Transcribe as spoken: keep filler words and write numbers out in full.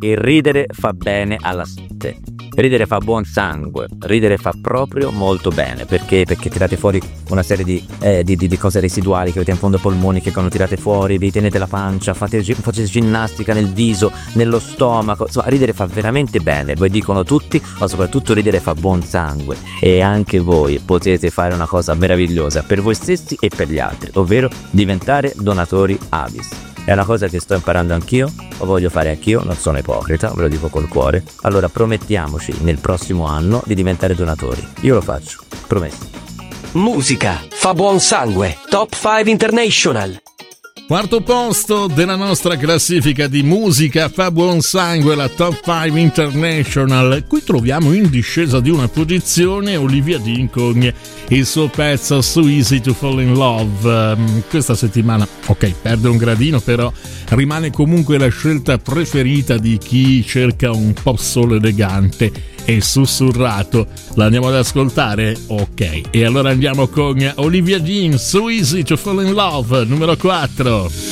il ridere fa bene alla salute. Ridere fa buon sangue, ridere fa proprio molto bene, perché perché tirate fuori una serie di, eh, di, di, di cose residuali che avete in fondo ai polmoni, che quando tirate fuori vi tenete la pancia, fate, fate ginnastica nel viso, nello stomaco, insomma ridere fa veramente bene, lo dicono tutti, ma soprattutto ridere fa buon sangue, e anche voi potete fare una cosa meravigliosa per voi stessi e per gli altri, ovvero diventare donatori Avis. È una cosa che sto imparando anch'io, lo voglio fare anch'io, non sono ipocrita, ve lo dico col cuore. Allora promettiamoci nel prossimo anno di diventare donatori. Io lo faccio, promesso. Musica fa buon sangue. Top cinque International. Quarto posto della nostra classifica di musica fa buon sangue, la Top cinque International. Qui troviamo in discesa di una posizione Olivia Dean con il suo pezzo So Easy to Fall in Love. Questa settimana, ok, perde un gradino, però rimane comunque la scelta preferita di chi cerca un pop soul elegante e sussurrato. La andiamo ad ascoltare? Ok, e allora andiamo con Olivia Dean, So Easy to Fall in Love, numero quattro.